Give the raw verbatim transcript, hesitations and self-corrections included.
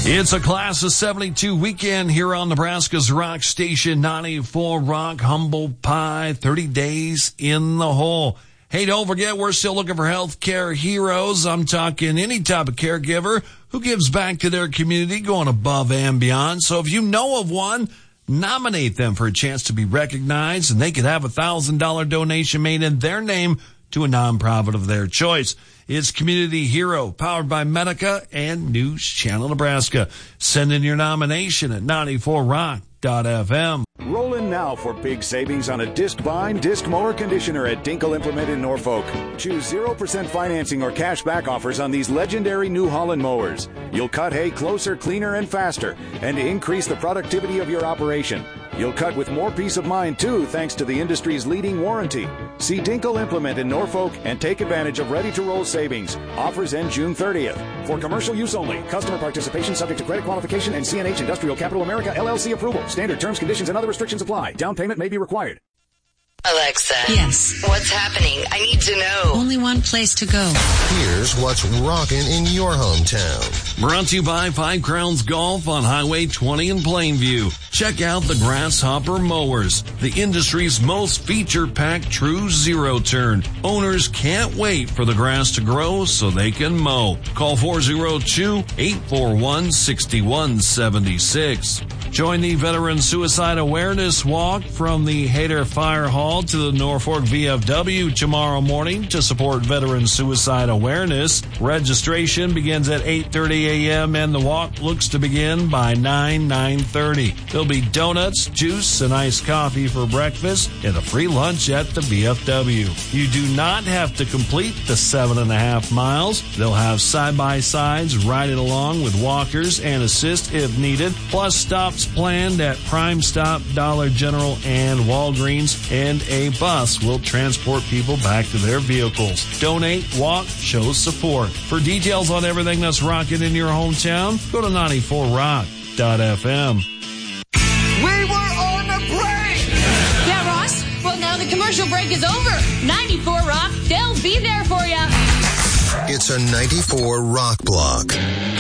It's a class of seventy-two weekend here on Nebraska's Rock Station, ninety-four Rock, Humble Pie, thirty days in the hole. Hey, don't forget, we're still looking for healthcare heroes. I'm talking any type of caregiver who gives back to their community, going above and beyond. So if you know of one, nominate them for a chance to be recognized, and they could have a one thousand dollars donation made in their name to a nonprofit of their choice. It's Community Hero, powered by Medica and News Channel Nebraska. Send in your nomination at ninety-four rock dot f m. Roll in now for big savings on a disc bind, disc mower conditioner at Dinkle Implement in Norfolk. Choose zero percent financing or cash back offers on these legendary New Holland mowers. You'll cut hay closer, cleaner, and faster, and increase the productivity of your operation. You'll cut with more peace of mind, too, thanks to the industry's leading warranty. See Dinkle Implement in Norfolk and take advantage of ready-to-roll savings. Offers end June thirtieth. For commercial use only. Customer participation subject to credit qualification and C N H Industrial Capital America, L L C approval. Standard terms, conditions, and other restrictions apply. Down payment may be required. Alexa. Yes. What's happening? I need to know. Only one place to go. Here's what's rocking in your hometown. Brought to you by Five Crowns Golf on Highway twenty in Plainview. Check out the Grasshopper Mowers, the industry's most feature-packed true zero-turn. Owners can't wait for the grass to grow so they can mow. Call four oh two, eight four one, six one seven six. Join the Veteran Suicide Awareness Walk from the Hayter Fire Hall to the Norfolk V F W tomorrow morning to support Veteran Suicide Awareness. Registration begins at eight thirty a.m. and the walk looks to begin by nine, nine thirty. There'll be donuts, juice, and iced coffee for breakfast and a free lunch at the V F W. You do not have to complete the seven and a half miles. They'll have side-by-sides riding along with walkers and assist if needed, plus stops planned at Prime Stop, Dollar General, and Walgreens, and a bus will transport people back to their vehicles. Donate, walk, show support. For details on everything that's rocking in your hometown, go to ninety-four rock dot f m. We were on a break! Yeah, Ross. Well, now the commercial break is over. ninety-four Rock, they'll be there for you. It's a ninety-four Rock Block.